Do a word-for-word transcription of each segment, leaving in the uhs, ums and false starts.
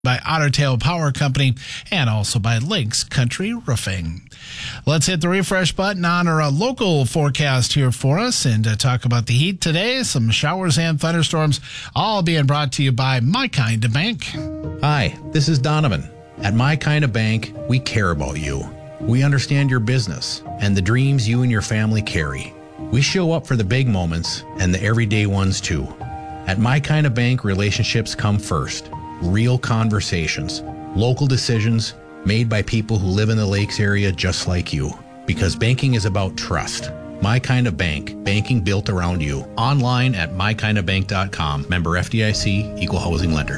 by Otter Tail Power Company and also by Lakes Country Roofing. Let's hit the refresh button on our uh, local forecast here for us and uh, talk about the heat today. Some showers and thunderstorms, all being brought to you by My Kind of Bank. Hi, this is Donovan. At My Kind of Bank, we care about you. We understand your business and the dreams you and your family carry. We show up for the big moments and the everyday ones too. At My Kind of Bank, relationships come first. Real conversations, local decisions made by people who live in the Lakes area just like you. Because banking is about trust. My Kind of Bank, banking built around you. Online at my kind of bank dot com. Member F D I C, Equal Housing Lender.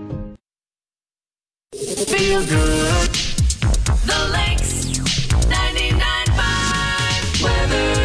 Feel good. The Lakes ninety-nine point five weather.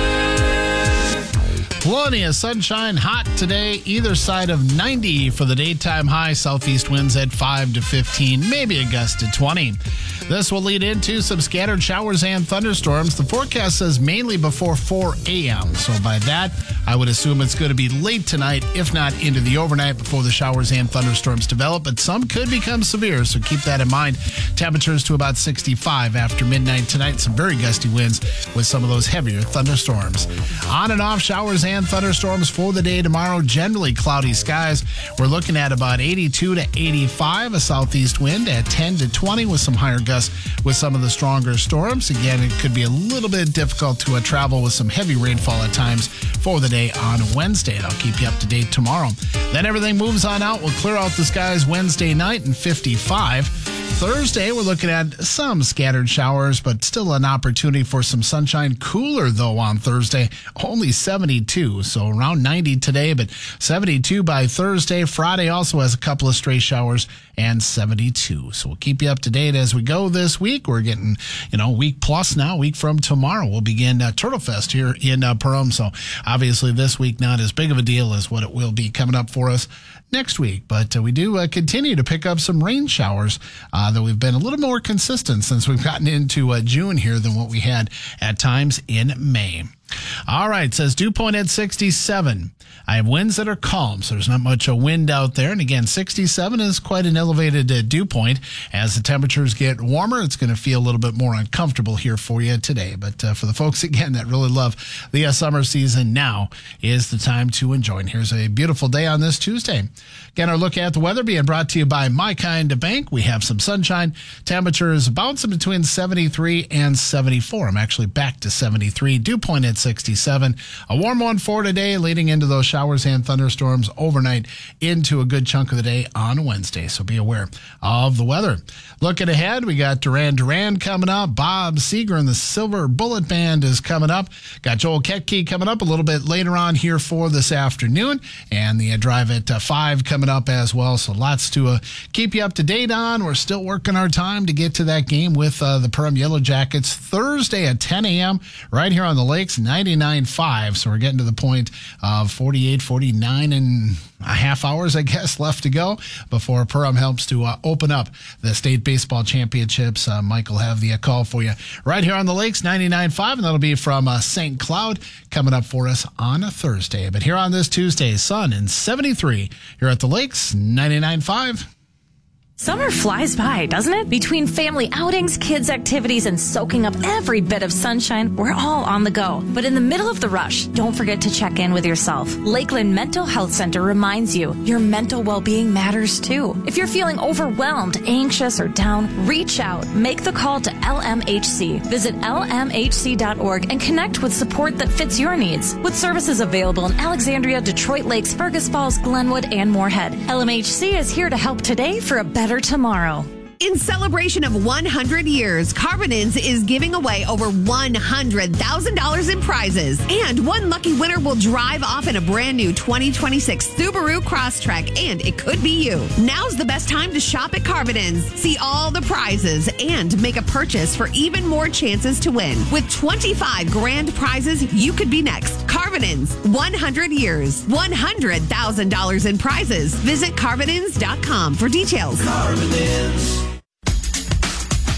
Plenty of sunshine, hot today, either side of ninety for the daytime high. Southeast winds at five to fifteen, maybe a gust to twenty. This will lead into some scattered showers and thunderstorms. The forecast says mainly before four a.m. So by that, I would assume it's going to be late tonight, if not into the overnight, before the showers and thunderstorms develop. But some could become severe, so keep that in mind. Temperatures to about sixty-five after midnight tonight. Some very gusty winds with some of those heavier thunderstorms. On and off showers and thunderstorms for the day tomorrow. Generally cloudy skies. We're looking at about eighty-two to eighty-five. A southeast wind at ten to twenty with some higher gusts with some of the stronger storms. Again, it could be a little bit difficult to uh, travel with some heavy rainfall at times for the day on Wednesday. And I'll keep you up to date tomorrow. Then everything moves on out. We'll clear out the skies Wednesday night and fifty-five. Thursday, we're looking at some scattered showers, but still an opportunity for some sunshine. Cooler, though, on Thursday, only seventy-two, so around ninety today, but seventy-two by Thursday. Friday also has a couple of stray showers and seventy-two. So we'll keep you up to date as we go this week. We're getting, you know, week plus now. Week from tomorrow, we'll begin uh, Turtle Fest here in uh, Pahrump. So obviously this week not as big of a deal as what it will be coming up for us next week. But uh, we do uh, continue to pick up some rain showers, uh, though we've been a little more consistent since we've gotten into uh, June here than what we had at times in May. All right, says dew point at sixty-seven. I have winds that are calm, so there's not much a wind out there. And again, sixty-seven is quite an elevated uh, dew point. As the temperatures get warmer, it's going to feel a little bit more uncomfortable here for you today. But uh, for the folks, again, that really love the uh, summer season, now is the time to enjoy. And here's a beautiful day on this Tuesday. Again, our look at the weather being brought to you by My Kind of Bank. We have some sunshine. Temperatures bouncing between seventy-three and seventy-four. I'm actually back to seventy-three. Dew point at sixty-seven. A warm one for today, leading into those showers and thunderstorms overnight into a good chunk of the day on Wednesday. So be aware of the weather. Looking ahead, we got Duran Duran coming up. Bob Seger and the Silver Bullet Band is coming up. Got Joel Ketke coming up a little bit later on here for this afternoon. And the uh, drive at uh, five coming up as well. So lots to uh, keep you up to date on. We're still working our time to get to that game with uh, the Pahrump Yellow Jackets Thursday at ten a.m. right here on the Lakes, ninety-nine point five. So we're getting to the point of forty-eight, forty-nine and a half hours, I guess, left to go before Pahrump helps to uh, open up the state baseball championships. Uh, Mike will have the uh, call for you right here on the Lakes, ninety-nine point five, and that'll be from uh, Saint Cloud coming up for us on a Thursday. But here on this Tuesday, sun and seventy-three here at the Lakes, ninety-nine point five. Summer flies by, doesn't it? Between family outings, kids' activities, and soaking up every bit of sunshine, we're all on the go. But in the middle of the rush, don't forget to check in with yourself. Lakeland Mental Health Center reminds you your mental well-being matters too. If you're feeling overwhelmed, anxious, or down, reach out. Make the call to L M H C. Visit L M H C dot org and connect with support that fits your needs. With services available in Alexandria, Detroit Lakes, Fergus Falls, Glenwood, and Moorhead, L M H C is here to help today for a better tomorrow. In celebration of one hundred years, Carbonins is giving away over one hundred thousand dollars in prizes. And one lucky winner will drive off in a brand new twenty twenty-six Subaru Crosstrek, and it could be you. Now's the best time to shop at Carbonins. See all the prizes and make a purchase for even more chances to win. With twenty-five grand prizes, you could be next. Carbonins, one hundred years, one hundred thousand dollars in prizes. Visit Carbonins dot com for details. Carbonins.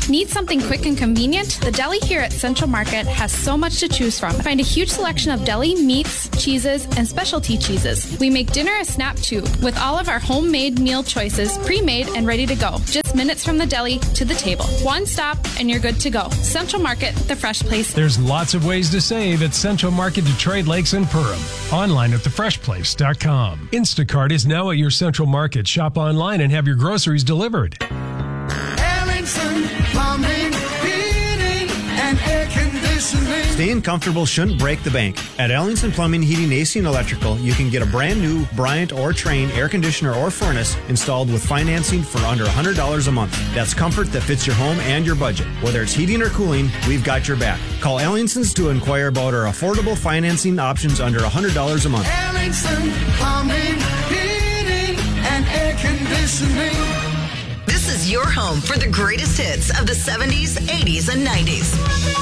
Need something quick and convenient? The deli here at Central Market has so much to choose from. Find a huge selection of deli meats, cheeses, and specialty cheeses. We make dinner a snap too, with all of our homemade meal choices pre-made and ready to go. Just minutes from the deli to the table. One stop and you're good to go. Central Market, the fresh place. There's lots of ways to save at Central Market Detroit Lakes and Perham. Online at the fresh place dot com. Instacart is now at your Central Market. Shop online and have your groceries delivered. Ellingson Plumbing, Heating, and Air Conditioning. Staying comfortable shouldn't break the bank. At Ellingson Plumbing, Heating, A C, and Electrical, you can get a brand new Bryant or Trane air conditioner or furnace installed with financing for under one hundred dollars a month. That's comfort that fits your home and your budget. Whether it's heating or cooling, we've got your back. Call Ellingson's to inquire about our affordable financing options under one hundred dollars a month. Ellingson Plumbing, Heating, and Air Conditioning. This is your home for the greatest hits of the seventies, eighties, and nineties.